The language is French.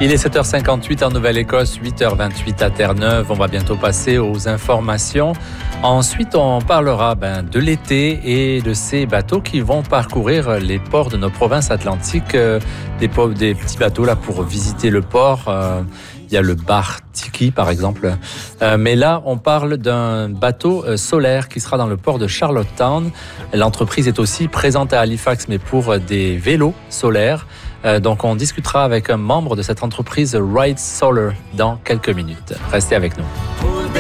Il est 7h58 en Nouvelle-Écosse, 8h28 à Terre-Neuve. On va bientôt passer aux informations. Ensuite, on parlera de l'été et de ces bateaux qui vont parcourir les ports de nos provinces atlantiques. Des petits bateaux là pour visiter le port. Il y a le bar Tiki, par exemple. Mais là, on parle d'un bateau solaire qui sera dans le port de Charlottetown. L'entreprise est aussi présente à Halifax, mais pour des vélos solaires. Donc, on discutera avec un membre de cette entreprise, Ride Solar, dans quelques minutes. Restez avec nous.